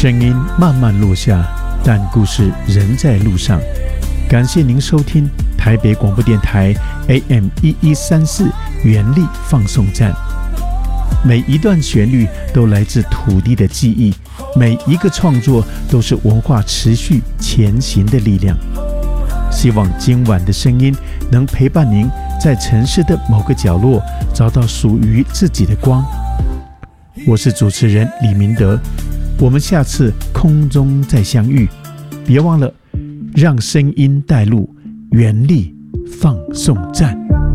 声音慢慢落下，但故事仍在路上。感谢您收听台北广播电台 AM1134 原力放送站。每一段旋律都来自土地的记忆，每一个创作都是文化持续前行的力量。希望今晚的声音能陪伴您在城市的某个角落找到属于自己的光。我是主持人李明德，我们下次空中再相遇。别忘了让声音带路，原力放送站。